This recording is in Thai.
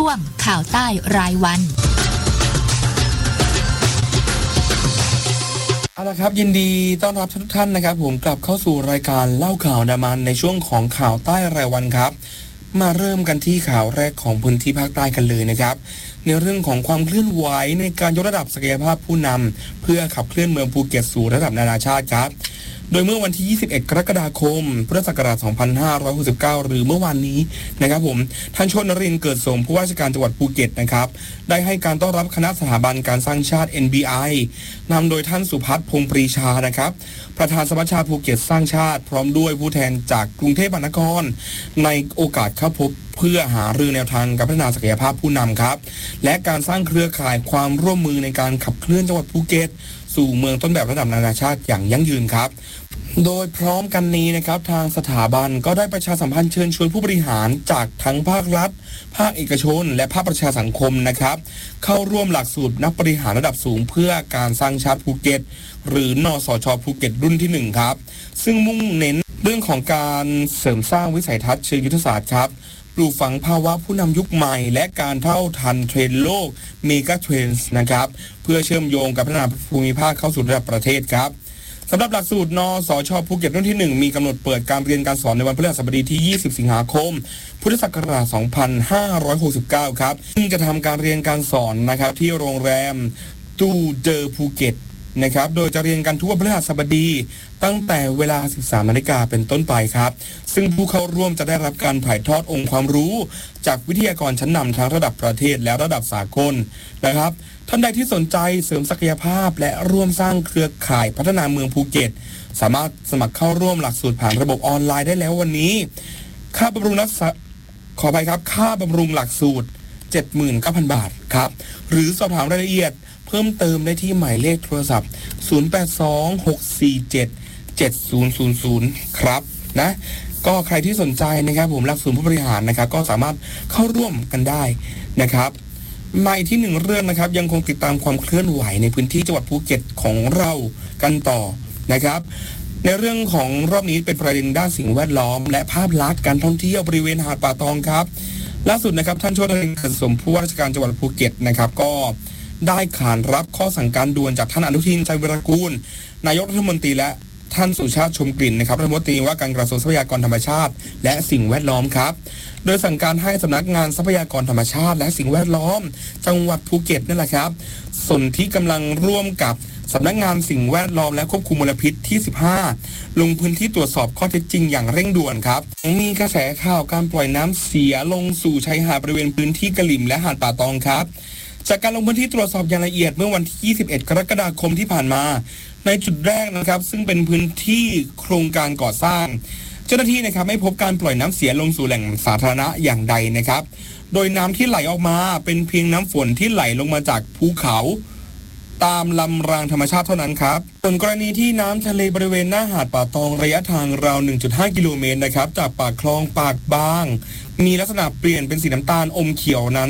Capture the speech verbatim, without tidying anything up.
ช่วงข่าวใต้รายวันเอาละครับยินดีต้อนรับทุกท่านนะครับผมกลับเข้าสู่รายการเล่าข่าวอันดามันในช่วงของข่าวใต้รายวันครับมาเริ่มกันที่ข่าวแรกของพื้นที่ภาคใต้กันเลยนะครับในเรื่องของความเคลื่อนไหวในการยกระดับศักยภาพผู้นำเพื่อขับเคลื่อนเมืองภูเก็ตสู่ระดับนานาชาติครับโดยเมื่อวันที่ยี่สิบเอ็ดกรกฎาคมพุทธศักราชสองพันห้าร้อยหกสิบเก้าหรือเมื่อวานนี้นะครับผมท่านชนนรินทร์เกิดสมผู้ว่าราชการจังหวัดภูเก็ตนะครับได้ให้การต้อนรับคณะสถาบันการสร้างชาติ เอ็น บี ไอ นำโดยท่านสุพัฒน์พงษ์ปรีชานะครับประธานสมัชชาภูเก็ตสร้างชาติพร้อมด้วยผู้แทนจากกรุงเทพมหานครในโอกาสเข้าพบเพื่อหารือแนวทางการพัฒนาศักยภาพผู้นำครับและการสร้างเครือข่ายความร่วมมือในการขับเคลื่อนจังหวัดภูเก็ตสู่เมืองต้นแบบระดับนานาชาติอย่างยั่งยืนครับโดยพร้อมกันนี้นะครับทางสถาบันก็ได้ประชาสัมพันธ์เชิญชวนผู้บริหารจากทั้งภาครัฐภาคเอกชนและภาคประชาสังคมนะครับเข้าร่วมหลักสูตรนักบริหารระดับสูงเพื่อการสร้างชาติภูเก็ตหรือนสช.ภูเก็ตรุ่นที่หนึ่งครับซึ่งมุ่งเน้นเรื่องของการเสริมสร้างวิสัยทัศน์เชิงยุทธศาสตร์ครับปลูกฝังภาวะผู้นำยุคใหม่และการเท่าทันเทรนด์โลกเมกะเทรนด์นะครับเพื่อเชื่อมโยงกับพัฒนาภูมิภาคเข้าสู่ระดับประเทศครับสำหรับหลักสูตรนสช.ภูเก็ตรุ่นที่หนึ่งมีกำหนดเปิดการเรียนการสอนในวันพฤหัสบดีที่ยี่สิบสิงหาคมพุทธศักราชสองพันห้าร้อยหกสิบเก้าครับซึ่งจะทำการเรียนการสอนนะครับที่โรงแรมตูเดอภูเก็ตนะครับโดยจะเรียนกันทุกวันพฤหัสบดีตั้งแต่เวลา สิบสามนาฬิกาเป็นต้นไปครับซึ่งผู้เข้าร่วมจะได้รับการถ่ายทอดองค์ความรู้จากวิทยากรชั้นนำทั้งระดับประเทศและระดับสากลนะครับท่านใดที่สนใจเสริมศักยภาพและร่วมสร้างเครือข่ายพัฒนาเมืองภูเก็ตสามารถสมัครเข้าร่วมหลักสูตรผ่านระบบออนไลน์ได้แล้ววันนี้ค่าบำรุงรักษาขอไปครับค่าบำรุงหลักสูตร เจ็ดหมื่นเก้าพัน บาทครับหรือสอบถามรายละเอียดเพิ่มเติมได้ที่หมายเลขโทรศัพท์ศูนย์ แปด สอง หก สี่ เจ็ด เจ็ด ศูนย์ ศูนย์ ศูนย์ครับนะก็ใครที่สนใจนะครับผมหลักสูตรผู้บริหารนะครับก็สามารถเข้าร่วมกันได้นะครับมาอีกที่หนึ่งเรื่องนะครับยังคงติดตามความเคลื่อนไหวในพื้นที่จังหวัดภูเก็ตของเรากันต่อนะครับในเรื่องของรอบนี้เป็นประเด็นด้านสิ่งแวดล้อมและภาพลักษณ์การท่องเที่ยวบริเวณหาดป่าตองครับล่าสุดนะครับท่านชวนนรินทร์เกิดสมผู้ว่าราชการจังหวัดภูเก็ตนะครับก็ได้ขานรับข้อสั่งการด่วนจากท่านอนุทิน ชัยวิรากูลนายกรัฐมนตรีและท่านสุชาติชมกลิ่นนะครับรัฐมนตรีว่าการกระทรวงทรัพยากรธรรมชาติและสิ่งแวดล้อมครับโดยสั่งการให้สำนักงานทรัพยากรธรรมชาติและสิ่งแวดล้อมจังหวัดภูเก็ตนั่นแหละครับสนที่กำลังร่วมกับสำนักงานสิ่งแวดล้อมและควบคุมมลพิษที่สิบห้าลงพื้นที่ตรวจสอบข้อเท็จจริงอย่างเร่งด่วนครับมีกระแสข่าวการปล่อยน้ำเสียลงสู่ชายหาดบริเวณพื้นที่กะหลิ่มและหาดป่าตองครับจากการลงพื้นที่ตรวจสอบอย่างละเอียดเมื่อวันที่ยี่สิบเอ็ดกรกฎาคมที่ผ่านมาในจุดแรกนะครับซึ่งเป็นพื้นที่โครงการก่อสร้างเจ้าหน้าที่นะครับไม่พบการปล่อยน้ำเสียลงสู่แหล่งสาธารณะอย่างใดนะครับโดยน้ำที่ไหลออกมาเป็นเพียงน้ำฝนที่ไหลลงมาจากภูเขาตามลำรางธรรมชาติเท่านั้นครับส่วนกรณีที่น้ำทะเลบริเวณหน้าหาดป่าตองระยะทางราว หนึ่งจุดห้า กิโลเมตรนะครับจากปากคลองปากบางมีลักษณะเปลี่ยนเป็นสีน้ำตาลอมเขียวนั้น